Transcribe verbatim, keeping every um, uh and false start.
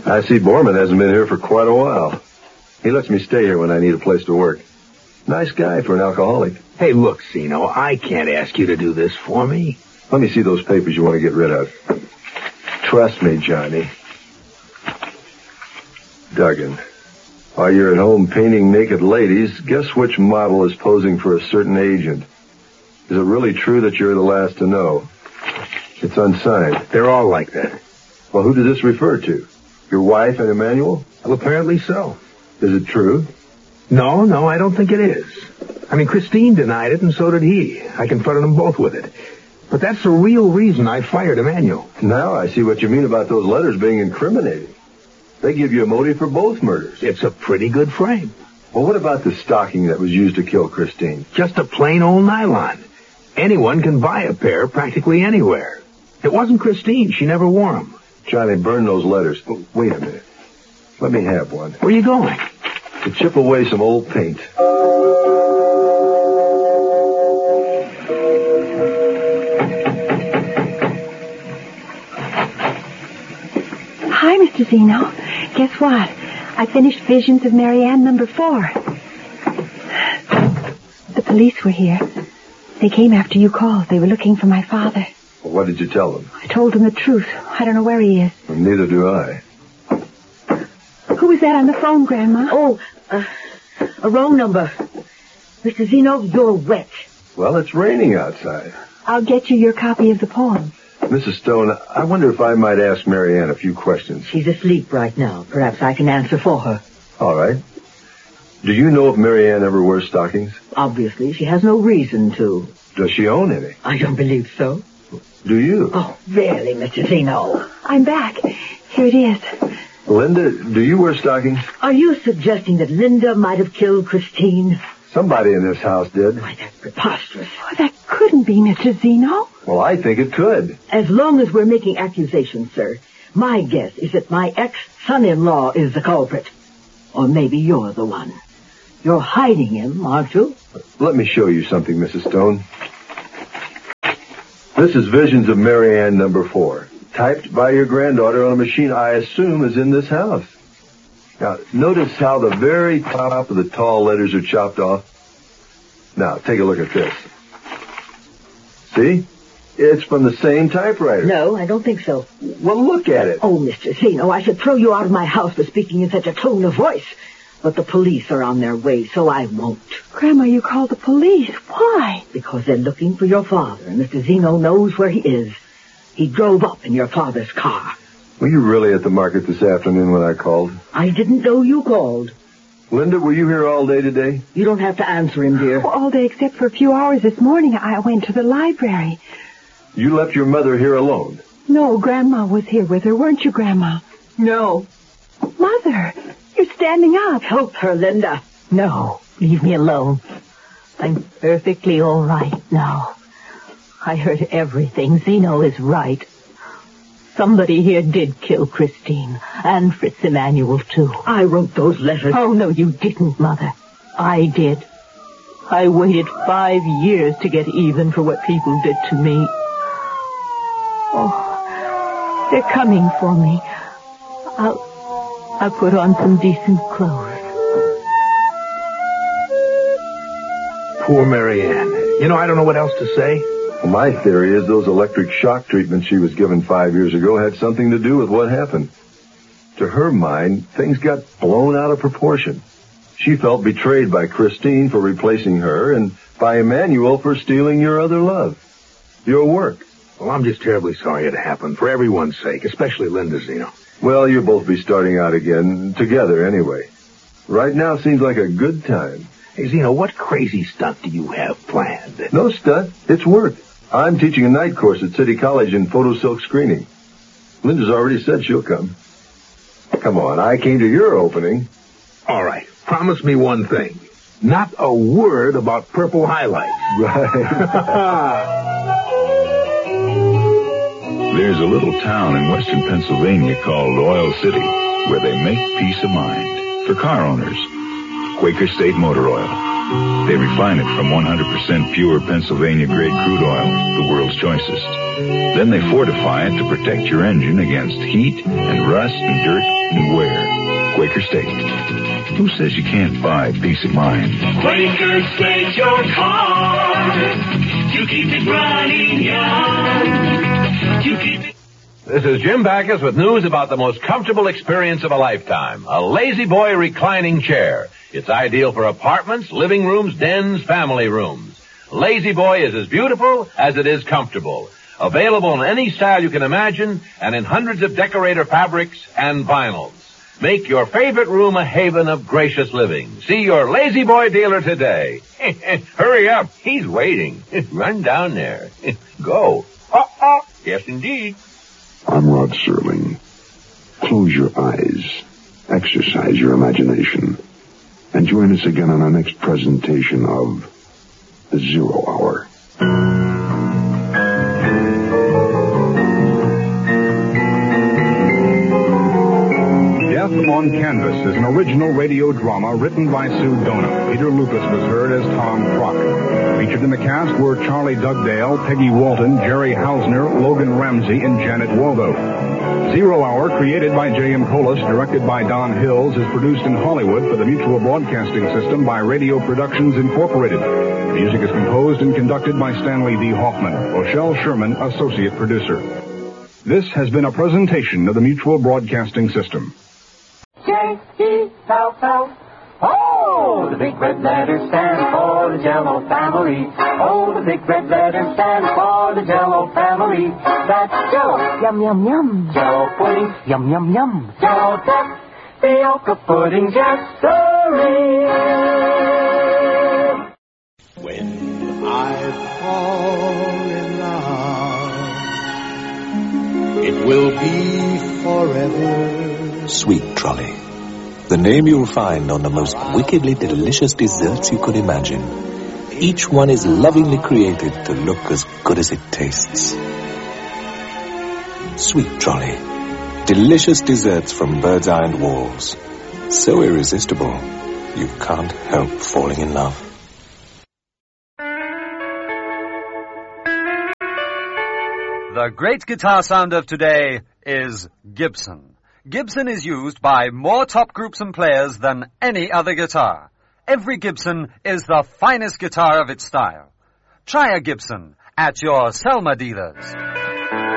I see Borman hasn't been here for quite a while. He lets me stay here when I need a place to work. Nice guy for an alcoholic. Hey, look, Zeno, I can't ask you to do this for me. Let me see those papers you want to get rid of. Trust me, Johnny. Duggan, while you're at home painting naked ladies, guess which model is posing for a certain agent? Is it really true that you're the last to know? It's unsigned. They're all like that. Well, who does this refer to? Your wife and Emmanuel? Well, apparently so. Is it true? No, no, I don't think it is. I mean, Christine denied it, and so did he. I confronted them both with it. But that's the real reason I fired Emmanuel. Now I see what you mean about those letters being incriminating. They give you a motive for both murders. It's a pretty good frame. Well, what about the stocking that was used to kill Christine? Just a plain old nylon. Anyone can buy a pair practically anywhere. It wasn't Christine. She never wore them. Johnny, burn those letters. Oh, wait a minute. Let me have one. Where are you going? To chip away some old paint. Hi, Mister Zeno. Guess what? I finished Visions of Marianne number four. The police were here. They came after you called. They were looking for my father. Well, what did you tell them? I told them the truth. I don't know where he is. Well, neither do I. Who was that on the phone, Grandma? Oh, uh, a wrong number. Mister Zeno, you're wet. Well, it's raining outside. I'll get you your copy of the poem. Missus Stone, I wonder if I might ask Marianne a few questions. She's asleep right now. Perhaps I can answer for her. All right. Do you know if Marianne ever wears stockings? Obviously, she has no reason to. Does she own any? I don't believe so. Do you? Oh, really, Mister Zeno? I'm back. Here it is. Linda, do you wear stockings? Are you suggesting that Linda might have killed Christine? Somebody in this house did. Why, that's preposterous. Oh, that couldn't be Mister Zeno. Well, I think it could. As long as we're making accusations, sir, my guess is that my ex-son-in-law is the culprit. Or maybe you're the one. You're hiding him, aren't you? Let me show you something, Missus Stone. This is Visions of Marianne number four, typed by your granddaughter on a machine I assume is in this house. Now, notice how the very top of the tall letters are chopped off. Now, take a look at this. See? It's from the same typewriter. No, I don't think so. Well, look at it. Oh, Mister Zeno, I should throw you out of my house for speaking in such a tone of voice. But the police are on their way, so I won't. Grandma, you called the police. Why? Because they're looking for your father, and Mister Zeno knows where he is. He drove up in your father's car. Were you really at the market this afternoon when I called? I didn't know you called. Linda, were you here all day today? You don't have to answer him, dear. Well, all day except for a few hours this morning. I went to the library. You left your mother here alone? No, Grandma was here with her, weren't you, Grandma? No. Mother, you're standing up. Help her, Linda. No, leave me alone. I'm perfectly all right now. I heard everything. Zeno is right. Somebody here did kill Christine, and Fritz Emmanuel, too. I wrote those letters. Oh, no, you didn't, Mother. I did. I waited five years to get even for what people did to me. Oh, they're coming for me. I'll, I'll put on some decent clothes. Poor Marianne. You know, I don't know what else to say. Well, my theory is those electric shock treatments she was given five years ago had something to do with what happened. To her mind, things got blown out of proportion. She felt betrayed by Christine for replacing her and by Emmanuel for stealing your other love, your work. Well, I'm just terribly sorry it happened, for everyone's sake, especially Linda's, you know. Well, you'll both be starting out again, together anyway. Right now seems like a good time. Hey, Zeno, what crazy stunt do you have planned? No stunt. It's work. I'm teaching a night course at City College in photo silk screening. Linda's already said she'll come. Come on, I came to your opening. All right, promise me one thing. Not a word about purple highlights. Right. There's a little town in western Pennsylvania called Oil City where they make peace of mind for car owners. Quaker State Motor Oil. They refine it from one hundred percent pure Pennsylvania-grade crude oil, the world's choicest. Then they fortify it to protect your engine against heat and rust and dirt and wear. Quaker State. Who says you can't buy peace of mind? Quaker State, your car. To keep it running young. To keep it... This is Jim Backus with news about the most comfortable experience of a lifetime, a Lazy Boy reclining chair. It's ideal for apartments, living rooms, dens, family rooms. Lazy Boy is as beautiful as it is comfortable. Available in any style you can imagine and in hundreds of decorator fabrics and vinyls. Make your favorite room a haven of gracious living. See your Lazy Boy dealer today. Hurry up. He's waiting. Run down there. Go. Uh-uh. Yes, indeed. I'm Rod Serling. Close your eyes. Exercise your imagination. And join us again on our next presentation of The Zero Hour. Death on Canvas is an original radio drama written by Sue Dona. Peter Lucas was heard as Tom Crockett. Featured in the cast were Charlie Dugdale, Peggy Walton, Jerry Hausner, Logan Ramsey, and Janet Waldo. Zero Hour, created by J M. Colas, directed by Don Hills, is produced in Hollywood for the Mutual Broadcasting System by Radio Productions Incorporated. The music is composed and conducted by Stanley D. Hoffman. Rochelle Sherman, associate producer. This has been a presentation of the Mutual Broadcasting System. J E L L. Oh, the big red letters stand for the Jell-O family. Oh, the big red letters stand for the Jell-O family. That's Jell-O. Yum, yum, yum. Jell-O pudding. Yum, yum, yum. Jell-O tapioca pudding. Yes, sirree. When I fall in love, it will be forever. Sweet Trolley. The name you'll find on the most wickedly delicious desserts you could imagine. Each one is lovingly created to look as good as it tastes. Sweet Trolley. Delicious desserts from Bird's Eye and Walls. So irresistible, you can't help falling in love. The great guitar sound of today is Gibson. Gibson is used by more top groups and players than any other guitar. Every Gibson is the finest guitar of its style. Try a Gibson at your Selma dealers.